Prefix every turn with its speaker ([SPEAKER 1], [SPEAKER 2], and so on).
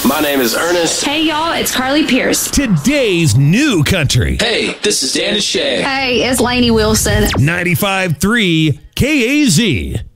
[SPEAKER 1] My name is Ernest.
[SPEAKER 2] Hey, y'all, it's Carly Pierce.
[SPEAKER 3] Today's new country.
[SPEAKER 1] Hey, this is Dan Shay.
[SPEAKER 2] Hey, it's Lainey Wilson.
[SPEAKER 3] 95.3 KAZ.